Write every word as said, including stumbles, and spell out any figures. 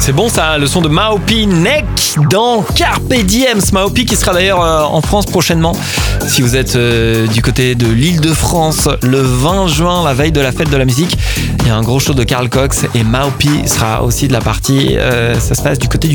C'est bon ça, le son de Maopi Neck dans Carpe Diem. Maopi qui sera d'ailleurs euh, en France prochainement. Si vous êtes euh, du côté de l'Île-de-France, le vingt juin, la veille de la fête de la musique, il y a un gros show de Carl Cox et Maopi sera aussi de la partie. Euh, ça se passe du côté du